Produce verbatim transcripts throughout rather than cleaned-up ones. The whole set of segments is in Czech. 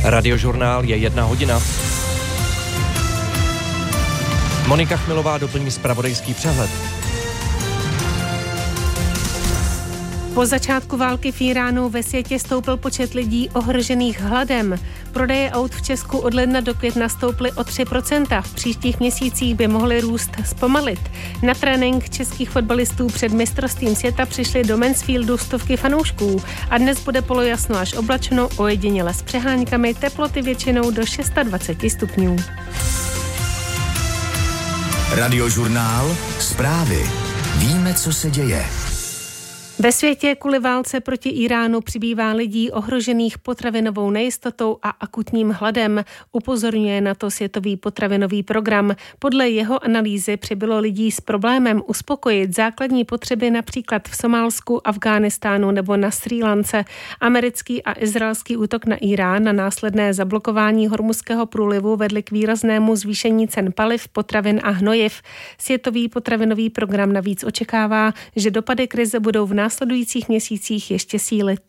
Radiožurnál je jedna hodina. Monika Chmilová doplní zpravodajský přehled. Po začátku války v Iránu ve světě stoupl počet lidí ohrožených hladem. Prodeje aut v Česku od ledna do května stouply o tři procenta. V příštích měsících by mohly růst zpomalit. Na trénink českých fotbalistů před mistrovstvím světa přišly do Mansfieldu stovky fanoušků. A dnes bude polojasno až oblačno, ojediněle s přeháňkami, teploty většinou do dvacet šest stupňů. Radiožurnál, zprávy. Víme, co se děje. Ve světě kvůli válce proti Iránu přibývá lidí ohrožených potravinovou nejistotou a akutním hladem. Upozorňuje na to Světový potravinový program. Podle jeho analýzy přibylo lidí s problémem uspokojit základní potřeby například v Somálsku, Afghánistánu nebo na Srí Lance. Americký a izraelský útok na Irán a následné zablokování Hormuzského průlivu vedly k výraznému zvýšení cen paliv, potravin a hnojiv. Světový potravinový program navíc očekává, že dopady krize budou v následujících měsících ještě sílit.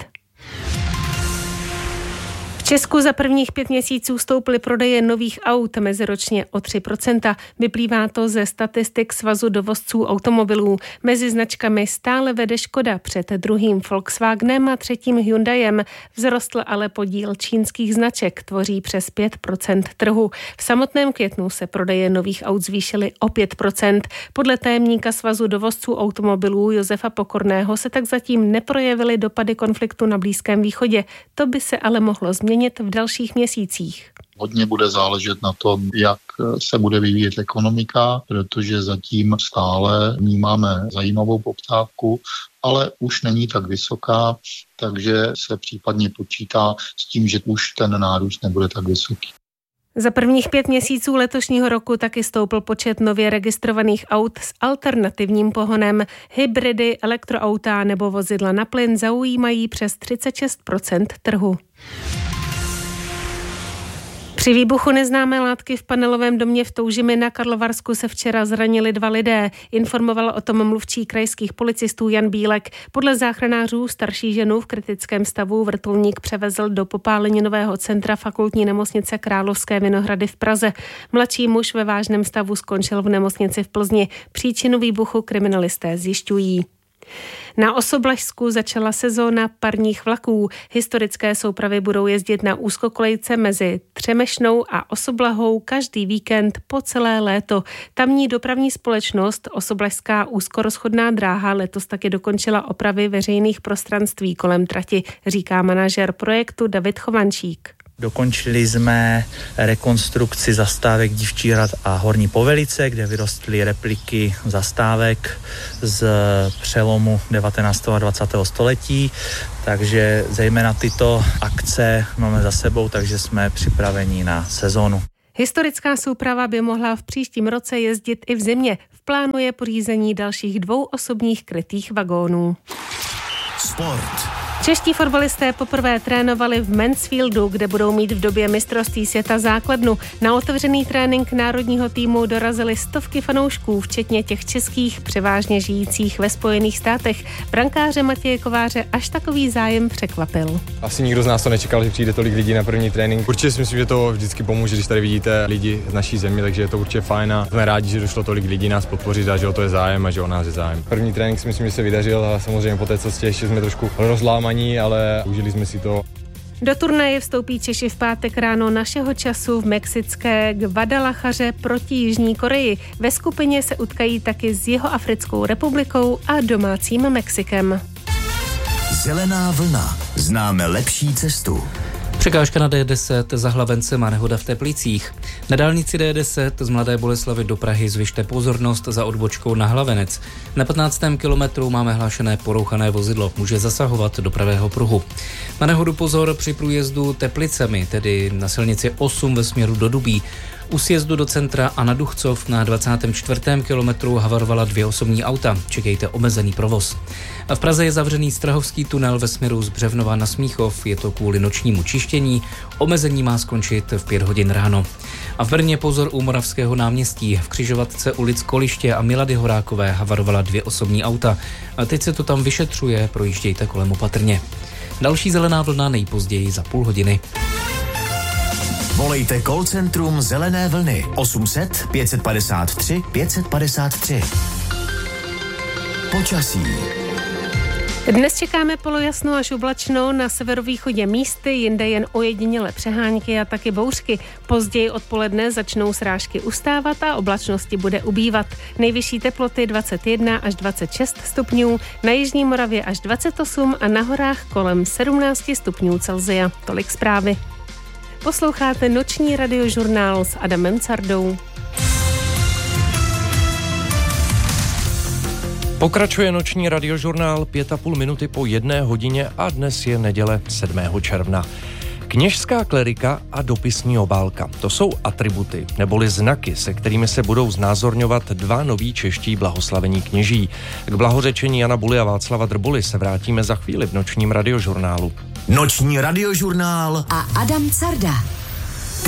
V Česku za prvních pět měsíců stouply prodeje nových aut meziročně o tři procenta. Vyplývá to ze statistik Svazu dovozců automobilů. Mezi značkami stále vede Škoda před druhým Volkswagenem a třetím Hyundaiem. Vzrostl ale podíl čínských značek, tvoří přes pět procent trhu. V samotném květnu se prodeje nových aut zvýšily o pět procent. Podle tajemníka Svazu dovozců automobilů Josefa Pokorného se tak zatím neprojevily dopady konfliktu na Blízkém východě. To by se ale mohlo změnit v dalších měsících. Hodně bude záležet na tom, jak se bude vyvíjet ekonomika, protože zatím stále vnímáme zajímavou poptávku, ale už není tak vysoká, takže se případně počítá s tím, že už ten nárůst nebude tak vysoký. Za prvních pět měsíců letošního roku taky stoupl počet nově registrovaných aut s alternativním pohonem. Hybridy, elektroauta nebo vozidla na plyn zaujímají přes třicet šest procent trhu. Při výbuchu neznámé látky v panelovém domě v Toužimi na Karlovarsku se včera zranili dva lidé. Informoval o tom mluvčí krajských policistů Jan Bílek. Podle záchranářů starší ženu v kritickém stavu vrtulník převezl do popáleninového centra fakultní nemocnice Královské Vinohrady v Praze. Mladší muž ve vážném stavu skončil v nemocnici v Plzni. Příčinu výbuchu kriminalisté zjišťují. Na Osoblažsku začala sezóna parních vlaků. Historické soupravy budou jezdit na úzkokolejce mezi Třemešnou a Osoblahou každý víkend po celé léto. Tamní dopravní společnost Osoblažská úzkorozchodná dráha letos taky dokončila opravy veřejných prostranství kolem trati, říká manažer projektu David Chovančík. Dokončili jsme rekonstrukci zastávek Divčí hrad a Horní Povelice, kde vyrostly repliky zastávek z přelomu devatenáctého a dvacátého století, takže zejména tyto akce máme za sebou, takže jsme připraveni na sezónu. Historická souprava by mohla v příštím roce jezdit i v zimě. V plánu je pořízení dalších dvou osobních krytých vagónů. Sport. Čeští fotbalisté poprvé trénovali v Mansfieldu, kde budou mít v době mistrovství světa základnu. Na otevřený trénink národního týmu dorazili stovky fanoušků, včetně těch českých, převážně žijících ve Spojených státech. Brankáře Matěje Kováře až takový zájem překvapil. Asi nikdo z nás to nečekal, že přijde tolik lidí na první trénink. Určitě si myslím, že to vždycky pomůže, když tady vidíte lidi z naší země, takže je to určitě fajn a jsme rádi, že došlo tolik lidí nás podpořit a že o to je zájem a že o nás je zájem. První trénink si myslím, že se vydařil a samozřejmě po té cestě ještě jsme trošku rozlámaní, ale užili jsme si to. Do turnaje vstoupí Češi v pátek ráno našeho času v mexické Guadalajaře proti Jižní Koreji. Ve skupině se utkají taky s Jihoafrickou republikou a domácím Mexikem. Zelená vlna. Známe lepší cestu. Překážka na D deset za Hlavencem a nehoda v Teplicích. Na dálnici D deset z Mladé Boleslavi do Prahy zvyšte pozornost za odbočkou na Hlavenec. Na patnáctém kilometru máme hlášené porouchané vozidlo, může zasahovat do pravého pruhu. Na nehodu pozor při průjezdu Teplicemi, tedy na silnici osm ve směru do Dubí. U sjezdu do centra a na Duchcov na dvacátém čtvrtém kilometru havarovala dvě osobní auta. Čekejte omezený provoz. A v Praze je zavřený Strahovský tunel ve směru z Břevnova na Smíchov. Je to kvůli nočnímu čištění. Omezení má skončit v pět hodin ráno. A v Brně pozor u Moravského náměstí. V křižovatce ulic Koliště a Milady Horákové havarovala dvě osobní auta. A teď se to tam vyšetřuje, projíždějte kolem opatrně. Další zelená vlna nejpozději za půl hodiny. Volejte call centrum Zelené vlny osm set pět padesát tři pět padesát tři. Počasí. Dnes čekáme polojasno až oblačno, na severovýchodě místy, jinde jen ojedinělé přehánky a taky bouřky. Později odpoledne začnou srážky ustávat a oblačnosti bude ubývat. Nejvyšší teploty dvacet jedna až dvacet šest stupňů, na jižní Moravě až dvacet osm a na horách kolem sedmnáct stupňů Celsia. Tolik zprávy. Posloucháte noční radiožurnál s Adamem Cardou. Pokračuje noční radiožurnál pět a půl minuty po jedné hodině a dnes je neděle sedmého června. Kněžská klerika a dopisní obálka. To jsou atributy, neboli znaky, se kterými se budou znázorňovat dva noví čeští blahoslavení kněží. K blahořečení Jana Buly a Václava Drbuly se vrátíme za chvíli v nočním radiožurnálu. Noční radiožurnál a Adam Carda.